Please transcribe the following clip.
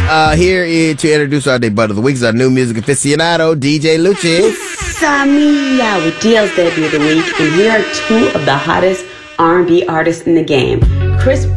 Here to introduce our debut of the week is our new music aficionado, DJ Lucci. Samia with DL's debut of the week, and here are two of the hottest R&B artists in the game. Chris